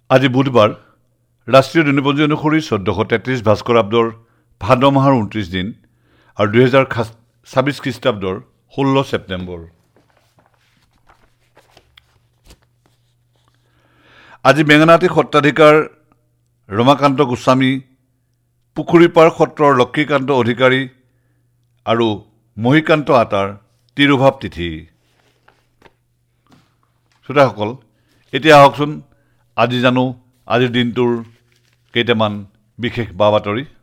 আজি বুধবাৰ ৰাষ্ট্ৰীয় দিনপঞ্জী অনুসৰি 1433 ভাস্কৰাব্দৰ ভাদ মাহৰ 29 দিন আৰু 2026 খ্ৰীষ্টাব্দৰ 16 ছেপ্টেম্বৰ। আজি বেঙেনাআটী সত্ৰাধিকাৰ ৰমাকান্ত গোস্বামী, পুখুৰীপাৰ সত্ৰৰ লক্ষীকান্ত অধিকাৰী আৰু মহীকান্ত আটাৰ তিৰুভাৱ তিথি। শ্ৰোতাসকল, এতিয়া আহকচোন আজি জানো আজিৰ দিনটোৰ কেইটামান বিশেষ বা বাতৰি।